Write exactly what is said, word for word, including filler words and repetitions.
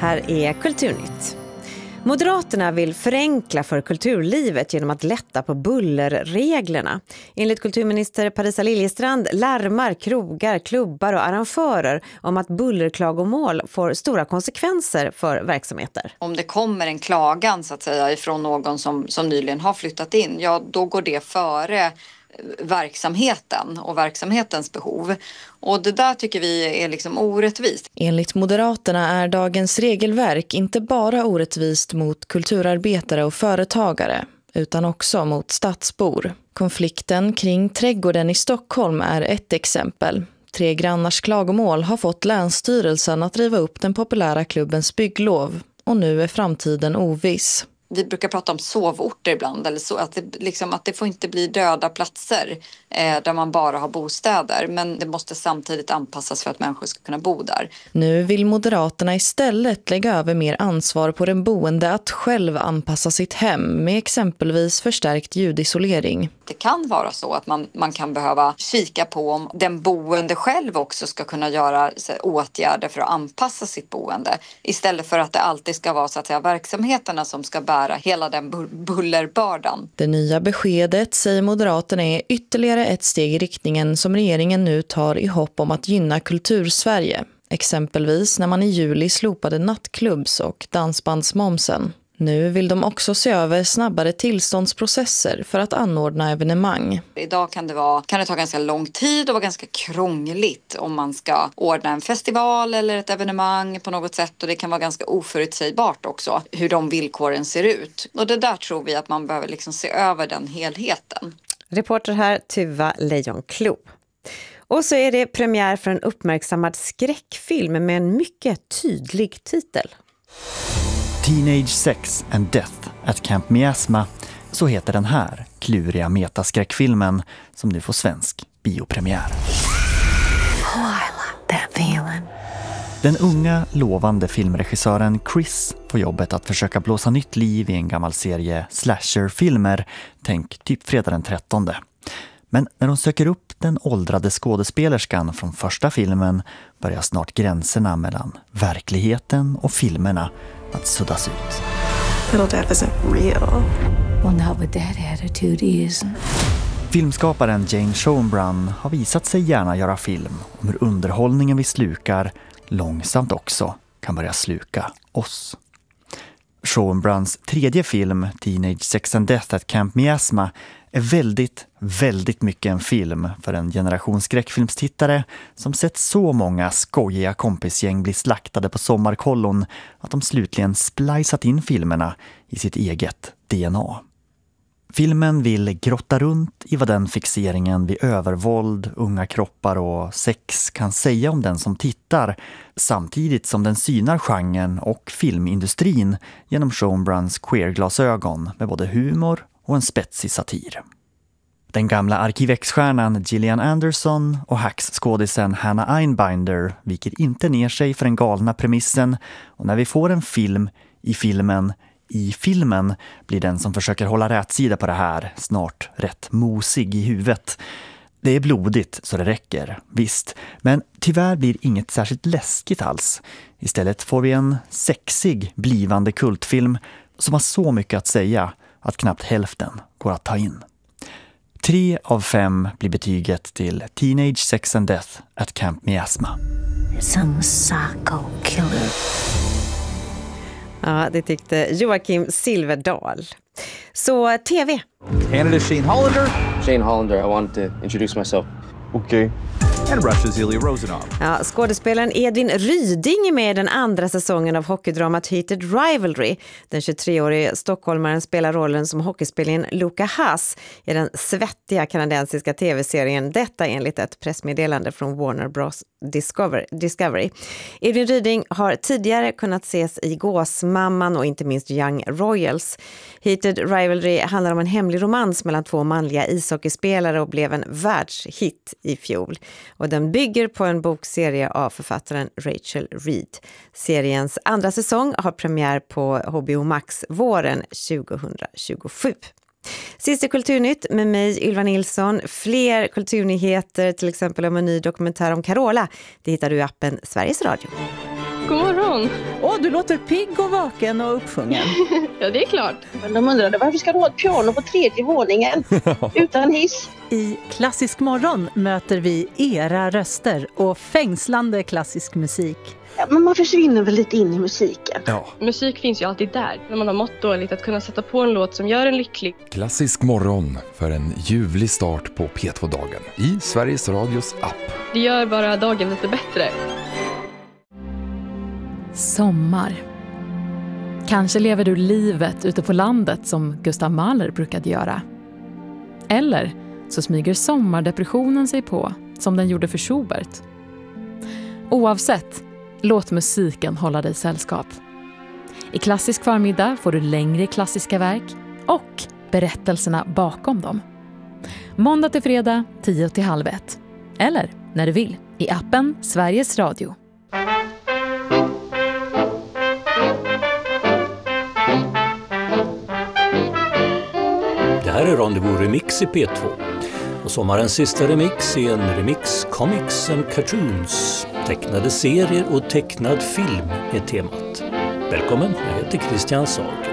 Här är Kulturnytt. Moderaterna vill förenkla för kulturlivet genom att lätta på bullerreglerna. Enligt kulturminister Parisa Liljestrand larmar krogar, klubbar och arrangörer om att bullerklagomål får stora konsekvenser för verksamheter. Om det kommer en klagan så att säga ifrån någon som, som nyligen har flyttat in, ja då går det före verksamheten och verksamhetens behov. Och det där tycker vi är liksom orättvist. Enligt Moderaterna är dagens regelverk inte bara orättvist mot kulturarbetare och företagare utan också mot stadsbor. Konflikten kring trädgården i Stockholm är ett exempel. Tre grannars klagomål har fått Länsstyrelsen att riva upp den populära klubbens bygglov och nu är framtiden oviss. Vi brukar prata om sovorter ibland, eller så att det, liksom, att det får inte bli döda platser eh, där man bara har bostäder. Men det måste samtidigt anpassas för att människor ska kunna bo där. Nu vill Moderaterna istället lägga över mer ansvar på den boende att själv anpassa sitt hem med exempelvis förstärkt ljudisolering. Det kan vara så att man, man kan behöva kika på om den boende själv också ska kunna göra så, åtgärder för att anpassa sitt boende. Istället för att det alltid ska vara så att säga, verksamheterna som ska bära hela den bullerbördan. Det nya beskedet, säger Moderaterna, är ytterligare ett steg i riktningen som regeringen nu tar i hopp om att gynna kultursverige. Exempelvis när man i juli slopade nattklubbs- och dansbandsmomsen. Nu vill de också se över snabbare tillståndsprocesser för att anordna evenemang. Idag kan det, vara, kan det ta ganska lång tid och vara ganska krångligt om man ska ordna en festival eller ett evenemang på något sätt. Och det kan vara ganska oförutsägbart också hur de villkoren ser ut. Och det där tror vi att man behöver liksom se över den helheten. Reporter här Tuva Lejonklo. Och så är det premiär för en uppmärksammad skräckfilm med en mycket tydlig titel. Teenage Sex and Death at Camp Miasma, så heter den här kluriga metaskräckfilmen som nu får svensk biopremiär. Oh, I love that feeling. Den unga, lovande filmregissören Chris får jobbet att försöka blåsa nytt liv i en gammal serie slasherfilmer, tänk typ fredag den trettonde. Men när de söker upp den åldrade skådespelerskan från första filmen börjar snart gränserna mellan verkligheten och filmerna att suddas ut. Little death isn't real. Well, not with that attitude is. Filmskaparen Jane Schoenbrunn har visat sig gärna göra film om hur underhållningen vi slukar långsamt också kan börja sluka oss. Schoenbrunns tredje film, Teenage Sex and Death at Camp Miasma, är väldigt, väldigt mycket en film för en generation skräckfilmstittare som sett så många skojiga kompisgäng bli slaktade på sommarkollon att de slutligen splicat in filmerna i sitt eget D N A. Filmen vill grotta runt i vad den fixeringen vid övervåld, unga kroppar och sex kan säga om den som tittar, samtidigt som den synar genren och filmindustrin genom Schoenbrunns queerglasögon med både humor och en spetsig satir. Den gamla Arkivex-stjärnan Gillian Anderson och Hacks-skådisen Hannah Einbinder viker inte ner sig för den galna premissen, och när vi får en film i filmen i filmen blir den som försöker hålla rätsida på det här snart rätt mosig i huvudet. Det är blodigt så det räcker, visst, men tyvärr blir inget särskilt läskigt alls. Istället får vi en sexig blivande kultfilm som har så mycket att säga att knappt hälften går att ta in. Tre av fem blir betyget till Teenage Sex and Death at Camp Miasma. Some psycho killer. Ja, det tyckte Joakim Silverdal. Så T V. Canada Shane Hollander. Shane Hollander, I wanted to introduce myself. Okay. And Russia's Ilya Rozanov. Ja, skådespelaren Edvin Ryding är med i den andra säsongen av hockeydramat Heated Rivalry. Den tjugotre-årige stockholmaren spelar rollen som hockeyspelaren Luca Haas i den svettiga kanadensiska tv-serien. Detta enligt ett pressmeddelande från Warner Bros. Discovery. Discovery. Edvin Ryding har tidigare kunnat ses i Gåsmamman och inte minst Young Royals. Heated Rivalry handlar om en hemlig romans mellan två manliga ishockeyspelare och blev en världshit i fjol. Och den bygger på en bokserie av författaren Rachel Reed. Seriens andra säsong har premiär på H B O Max våren tjugohundratjugosju. Sista Kulturnytt med mig, Ylva Nilsson. Fler kulturnyheter, till exempel om en ny dokumentär om Carola, det hittar du i appen Sveriges Radio. God morgon. Åh, du låter pigg och vaken och uppsjungen. Ja, det är klart. Men de undrade varför ska du ha ett piano på tredje våningen utan hiss? I Klassisk morgon möter vi era röster och fängslande klassisk musik. Ja, men man försvinner väl lite in i musiken. Ja. Musik finns ju alltid där. När man har mått dåligt, att kunna sätta på en låt som gör en lycklig. Klassisk morgon för en ljuvlig start på P två-dagen i Sveriges Radios app. Det gör bara dagen lite bättre. Sommar. Kanske lever du livet ute på landet som Gustav Mahler brukade göra. Eller så smyger sommardepressionen sig på som den gjorde för Schubert. Oavsett, låt musiken hålla dig sällskap. I Klassisk förmiddag får du längre klassiska verk och berättelserna bakom dem. Måndag till fredag, tio till halv ett. Eller när du vill, i appen Sveriges Radio. Det här är Rendezvous Remix i P två. Och sommarens sista remix är en remix Comics and Cartoons. Tecknade serier och tecknad film är temat. Välkommen, jag heter Christian Sager.